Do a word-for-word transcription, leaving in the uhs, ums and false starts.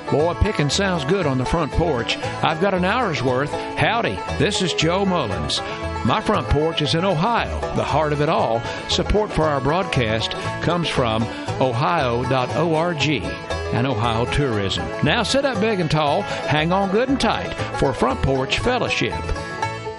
Boy, picking sounds good on the front porch. I've got an hour's worth. Howdy, this is Joe Mullins. My front porch is in Ohio, the heart of it all. Support for our broadcast comes from ohio dot org and Ohio Tourism. Now sit up big and tall, hang on good and tight for Front Porch Fellowship.